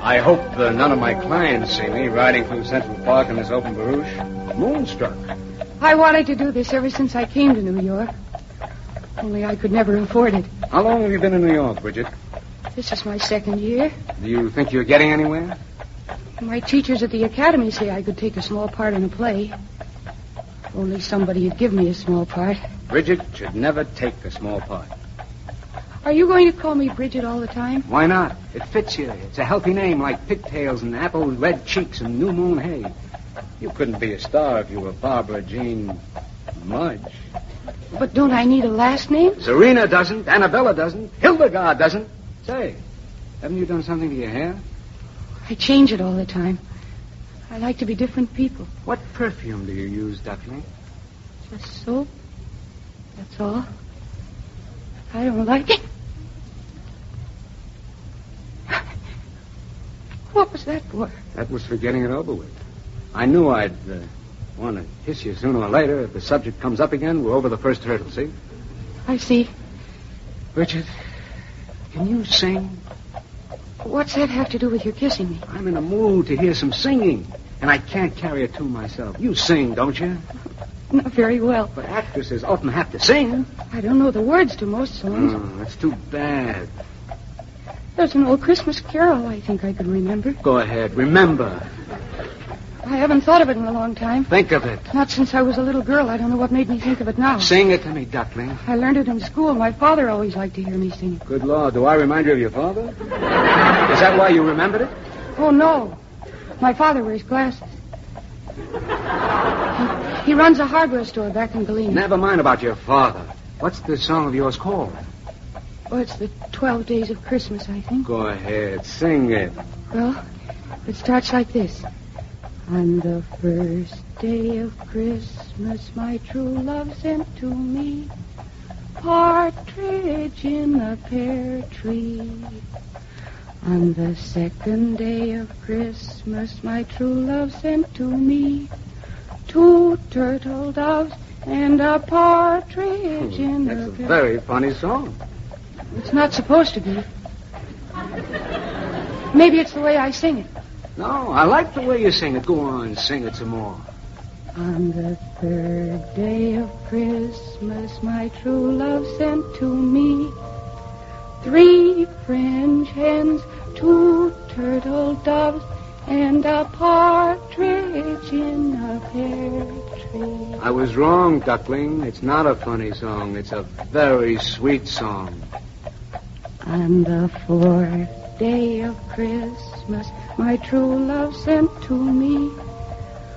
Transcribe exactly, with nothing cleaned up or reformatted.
I hope uh, none of my clients see me riding through Central Park in this open barouche. Moonstruck. I wanted to do this ever since I came to New York. Only I could never afford it. How long have you been in New York, Bridget? This is my second year. Do you think you're getting anywhere? My teachers at the academy say I could take a small part in a play. If only somebody would give me a small part. Bridget should never take a small part. Are you going to call me Bridget all the time? Why not? It fits you. It's a healthy name like pigtails and apple red cheeks and new moon hay. You couldn't be a star if you were Barbara Jean Mudge. But don't I need a last name? Serena doesn't. Annabella doesn't. Hildegard doesn't. Say, haven't you done something to your hair? I change it all the time. I like to be different people. What perfume do you use, Duckling? Just soap. That's all. I don't like it. What was that for? That was for getting it over with. I knew I'd uh, want to kiss you sooner or later. If the subject comes up again, we're over the first hurdle, see? I see. Richard, can you sing? What's that have to do with your kissing me? I'm in a mood to hear some singing, and I can't carry a tune myself. You sing, don't you? Not very well. But actresses often have to sing. I don't know the words to most songs. Oh, that's too bad. There's an old Christmas carol I think I could remember. Go ahead. Remember. I haven't thought of it in a long time. Think of it. Not since I was a little girl. I don't know what made me think of it now. Sing it to me, Duckling. I learned it in school. My father always liked to hear me sing it. Good Lord. Do I remind you of your father? Is that why you remembered it? Oh, no. My father wears glasses. He, he runs a hardware store back in Galena. Never mind about your father. What's the song of yours called? Oh, it's the twelve Days of Christmas, I think. Go ahead. Sing it. Well, it starts like this. On the first day of Christmas, my true love sent to me partridge in a pear tree. On the second day of Christmas, my true love sent to me two turtle doves and a partridge in That's a a pear. very funny song. It's not supposed to be. Maybe it's the way I sing it. No, I like the way you sing it. Go on, sing it some more. On the third day of Christmas, my true love sent to me three French hens, two turtle doves, and a partridge in a pear tree. I was wrong, Duckling. It's not a funny song. It's a very sweet song. On the fourth day of Christmas, my true love sent to me